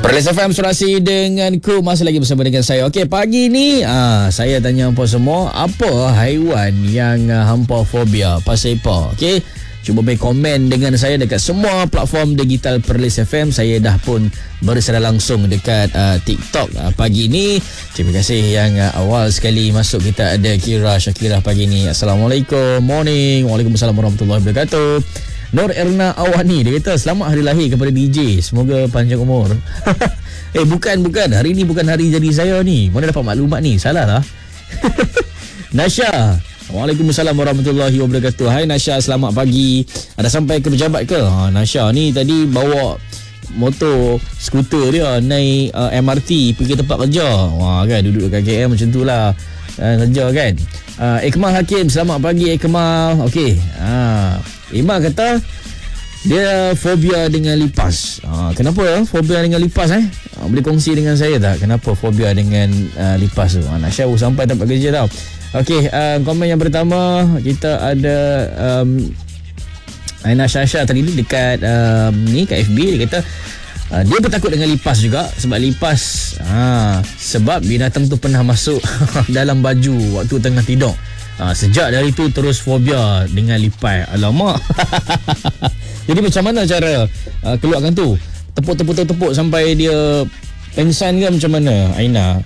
Perlis FM Surasi dengan Kru masih lagi bersama dengan saya. Okey, pagi ni saya tanya hampa semua, apa haiwan yang hampa fobia? Pasal apa? Okey, cuba beri komen dengan saya dekat semua platform digital Perlis FM. Saya dah pun bersara langsung dekat TikTok pagi ni. Terima kasih yang awal sekali masuk. Kita ada Kira Syakira pagi ni. Assalamualaikum, morning. Waalaikumsalam warahmatullahi wabarakatuh. Nur Erna Awani, dia kata selamat hari lahir kepada DJ, semoga panjang umur. Bukan hari ni bukan hari jadi saya ni. Mana dapat maklumat ni? Salah lah. Nasha, Waalaikumsalam warahmatullahi wabarakatuh. Hai Nasha, selamat pagi. Ada sampai ke pejabat ke? Nasha ni tadi bawa motor skuter dia naik MRT pergi tempat kerja. Wah kan, duduk dekat KL macam tu lah kerja kan. Ikmal Hakim, selamat pagi Ikmal. Okey, Iman kata dia fobia dengan lipas. Kenapa fobia dengan lipas? Boleh kongsi dengan saya tak? Kenapa fobia dengan lipas tu? Nasya sampai tempat kerja tau. Okey, komen yang pertama kita ada Aina Syasha tadi dekat ni kat FB. Dia kata dia bertakut dengan lipas juga. Sebab lipas sebab binatang tu pernah masuk dalam baju waktu tengah tidur. Sejak dari tu terus fobia dengan lipas. Alamak. Jadi macam mana cara keluarkan tu? Tepuk sampai dia pengsan ke macam mana Aina?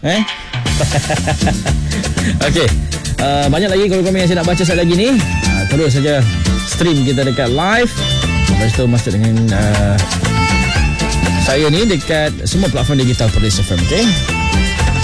Okey, banyak lagi komen yang saya nak baca sekali lagi ni. Terus saja stream kita dekat live. Lepas tu masuk dengan saya ni dekat semua platform digital Perlis FM. Okey.